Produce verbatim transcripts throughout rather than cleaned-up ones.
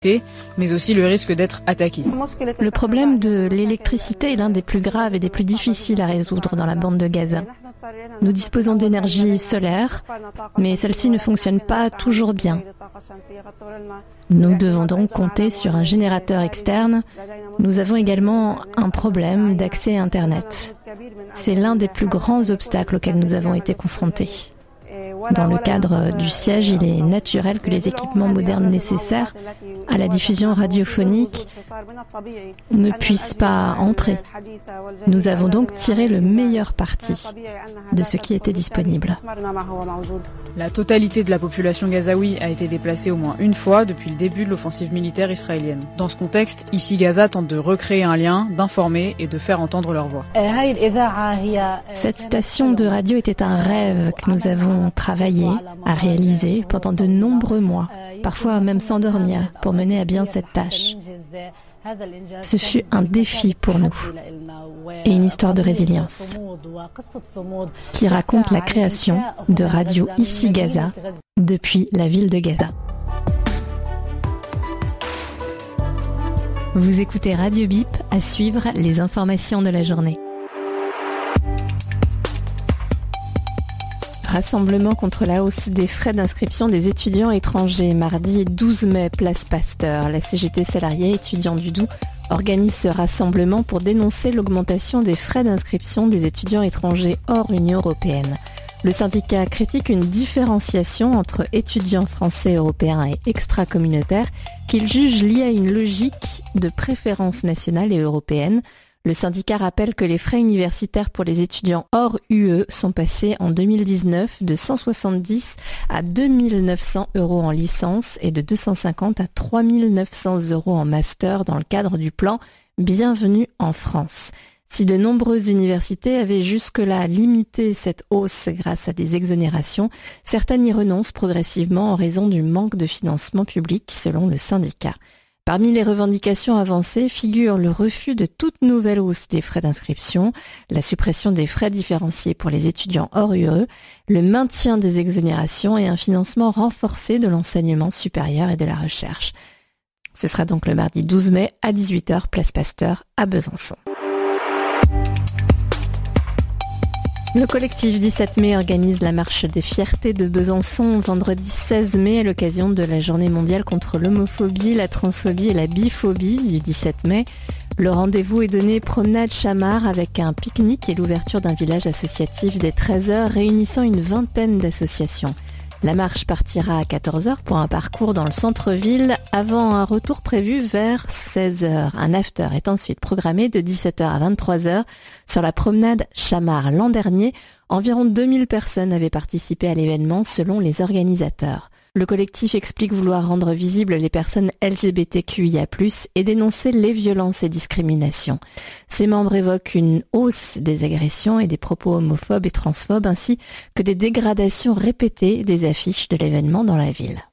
mais aussi le risque d'être attaqué. Le problème de l'électricité est l'un des plus graves et des plus difficiles à résoudre dans la bande de Gaza. Nous disposons d'énergie solaire, mais celle-ci ne fonctionne pas toujours bien. Nous devons donc compter sur un générateur externe. Nous avons également un problème d'accès à Internet. C'est l'un des plus grands obstacles auxquels nous avons été confrontés. Dans le cadre du siège, il est naturel que les équipements modernes nécessaires à la diffusion radiophonique ne puissent pas entrer. Nous avons donc tiré le meilleur parti de ce qui était disponible. La totalité de la population gazaoui a été déplacée au moins une fois depuis le début de l'offensive militaire israélienne. Dans ce contexte, ici Gaza tente de recréer un lien, d'informer et de faire entendre leur voix. Cette station de radio était un rêve que nous avons travaillé à réaliser pendant de nombreux mois, parfois même sans dormir, pour mener à bien cette tâche. Ce fut un défi pour nous et une histoire de résilience qui raconte la création de Radio Ici Gaza depuis la ville de Gaza. Vous écoutez Radio Bip, à suivre les informations de la journée. Rassemblement contre la hausse des frais d'inscription des étudiants étrangers. Mardi douze mai, place Pasteur. La C G T salariés étudiants du Doubs organise ce rassemblement pour dénoncer l'augmentation des frais d'inscription des étudiants étrangers hors Union européenne. Le syndicat critique une différenciation entre étudiants français, européens et extra-communautaires qu'il juge liée à une logique de préférence nationale et européenne. Le syndicat rappelle que les frais universitaires pour les étudiants hors U E sont passés en deux mille dix-neuf de cent soixante-dix à deux mille neuf cents euros en licence et de deux cent cinquante à trois mille neuf cents euros en master dans le cadre du plan Bienvenue en France. Si de nombreuses universités avaient jusque-là limité cette hausse grâce à des exonérations, certaines y renoncent progressivement en raison du manque de financement public selon le syndicat. Parmi les revendications avancées figure le refus de toute nouvelle hausse des frais d'inscription, la suppression des frais différenciés pour les étudiants hors U E, le maintien des exonérations et un financement renforcé de l'enseignement supérieur et de la recherche. Ce sera donc le mardi douze mai à dix-huit heures, place Pasteur à Besançon. Le collectif dix-sept mai organise la marche des fiertés de Besançon vendredi seize mai à l'occasion de la journée mondiale contre l'homophobie, la transphobie et la biphobie du dix-sept mai. Le rendez-vous est donné promenade Chamard avec un pique-nique et l'ouverture d'un village associatif dès treize heures réunissant une vingtaine d'associations. La marche partira à quatorze heures pour un parcours dans le centre-ville avant un retour prévu vers seize heures. Un after est ensuite programmé de dix-sept heures à vingt-trois heures sur la promenade Chamard. L'an dernier, environ deux mille personnes avaient participé à l'événement selon les organisateurs. Le collectif explique vouloir rendre visibles les personnes L G B T Q I A plus, et dénoncer les violences et discriminations. Ses membres évoquent une hausse des agressions et des propos homophobes et transphobes, ainsi que des dégradations répétées des affiches de l'événement dans la ville.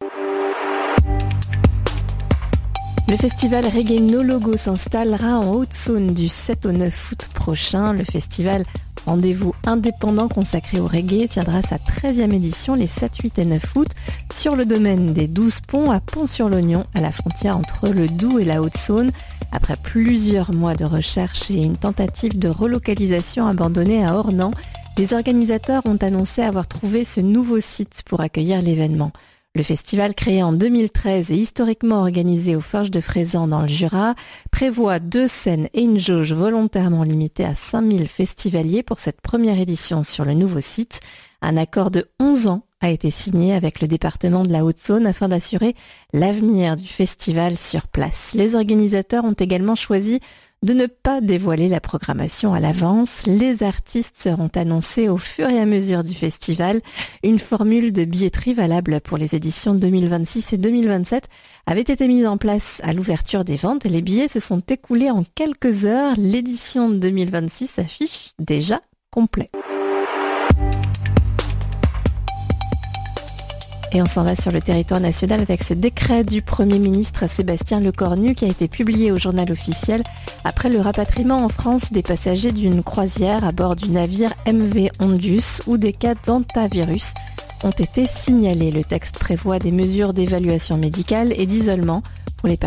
Le festival Reggae No Logo s'installera en Haute-Saône du sept au neuf août prochain. Le festival Rendez-vous indépendant consacré au reggae tiendra sa treizième édition les sept, huit et neuf août sur le domaine des douze ponts à Pont-sur-l'Oignon, à la frontière entre le Doubs et la Haute-Saône. Après plusieurs mois de recherche et une tentative de relocalisation abandonnée à Ornans, les organisateurs ont annoncé avoir trouvé ce nouveau site pour accueillir l'événement. Le festival, créé en deux mille treize et historiquement organisé aux Forges de Frézan dans le Jura, prévoit deux scènes et une jauge volontairement limitée à cinq mille festivaliers pour cette première édition sur le nouveau site. Un accord de onze ans a été signé avec le département de la Haute-Saône afin d'assurer l'avenir du festival sur place. Les organisateurs ont également choisi de ne pas dévoiler la programmation à l'avance. Les artistes seront annoncés au fur et à mesure du festival. Une formule de billetterie valable pour les éditions deux mille vingt-six et deux mille vingt-sept avait été mise en place à l'ouverture des ventes. Les billets se sont écoulés en quelques heures. L'édition deux mille vingt-six s'affiche déjà complet. Et on s'en va sur le territoire national avec ce décret du Premier ministre Sébastien Lecornu qui a été publié au journal officiel après le rapatriement en France des passagers d'une croisière à bord du navire M V Ondus où des cas d'hantavirus ont été signalés. Le texte prévoit des mesures d'évaluation médicale et d'isolement